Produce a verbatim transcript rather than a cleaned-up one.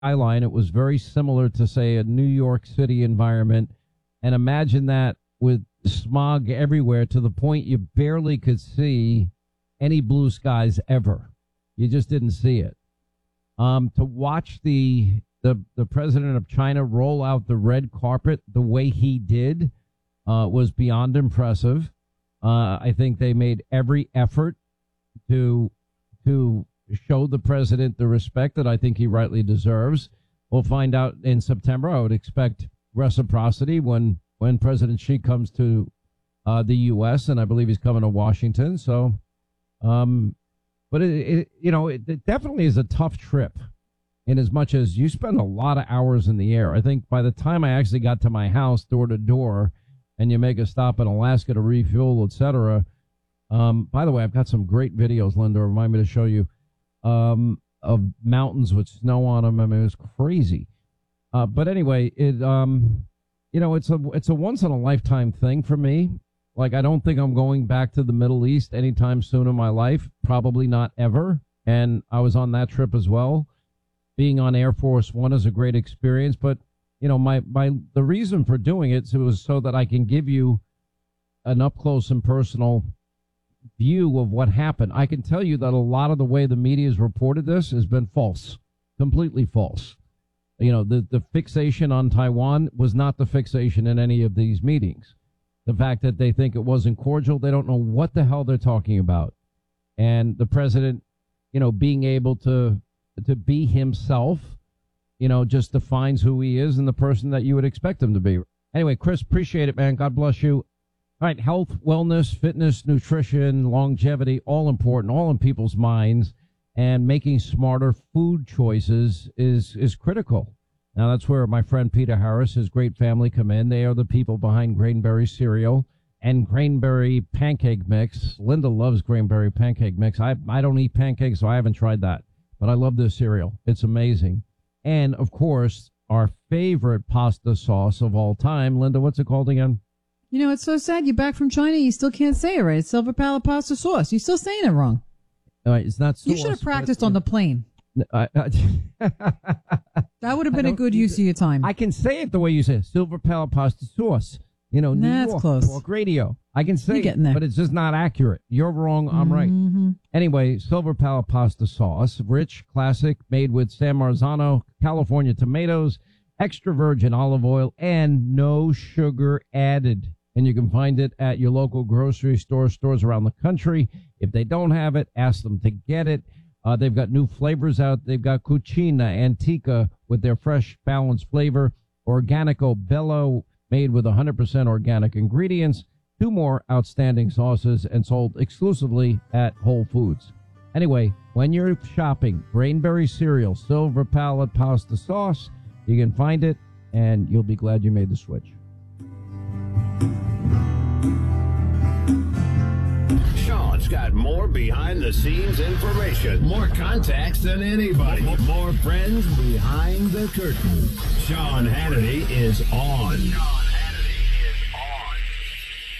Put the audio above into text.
skyline. It was very similar to, say, a New York City environment. And imagine that with smog everywhere to the point you barely could see any blue skies ever. You just didn't see it. Um, to watch the, the the president of China roll out the red carpet the way he did uh, was beyond impressive. Uh, I think they made every effort to to show the president the respect that I think he rightly deserves. We'll find out in September. I would expect reciprocity when when President Xi comes to uh, the U S, and I believe he's coming to Washington. So, um, but it, it you know it, it definitely is a tough trip, in as much as you spend a lot of hours in the air. I think by the time I actually got to my house, door to door, and you make a stop in Alaska to refuel, et cetera. Um, by the way, I've got some great videos, Linda. Remind me to show you um, of mountains with snow on them. I mean, it was crazy. Uh, but anyway, it um, you know, it's a it's a once in a lifetime thing for me. Like, I don't think I'm going back to the Middle East anytime soon in my life. Probably not ever. And I was on that trip as well. Being on Air Force One is a great experience, but you know, my, my, the reason for doing it was so that I can give you an up close and personal view of what happened. I can tell you that a lot of the way the media has reported this has been false, completely false. You know, the, the fixation on Taiwan was not the fixation in any of these meetings. The fact that they think it wasn't cordial, they don't know what the hell they're talking about. And the president, you know, being able to, to be himself, you know, just defines who he is and the person that you would expect him to be. Anyway, Chris, appreciate it, man. God bless you. All right, health, wellness, fitness, nutrition, longevity, all important, all in people's minds, and making smarter food choices is is critical. Now, that's where my friend Peter Harris, his great family, come in. They are the people behind Grainberry cereal and Grainberry pancake mix. Linda loves Grainberry pancake mix. I I don't eat pancakes, so I haven't tried that, but I love this cereal. It's amazing. And, of course, our favorite pasta sauce of all time. Linda, what's it called again? You know, it's so sad. You're back from China. You still can't say it right. It's Silver Palate pasta sauce. You're still saying it wrong. All right, it's not sauce. You should have practiced but, on the plane. I, I, that would have been a good use of your time. I can say it the way you say it. Silver Palate pasta sauce. You know, New That's York, close. Talk radio. I can say You're it, there. but it's just not accurate. You're wrong. I'm mm-hmm. right. Anyway, Silver Palate pasta sauce, rich, classic, made with San Marzano, California tomatoes, extra virgin olive oil, and no sugar added. And you can find it at your local grocery store, stores around the country. If they don't have it, ask them to get it. Uh, they've got new flavors out. They've got Cucina Antica with their fresh, balanced flavor. Organico Bello, made with one hundred percent organic ingredients. Two more outstanding sauces, and sold exclusively at Whole Foods. Anyway, when you're shopping Grainberry cereal, Silver Palate pasta sauce, you can find it, and you'll be glad you made the switch. Sean's got more behind-the-scenes information. More contacts than anybody. More friends behind the curtain. Sean Hannity is on.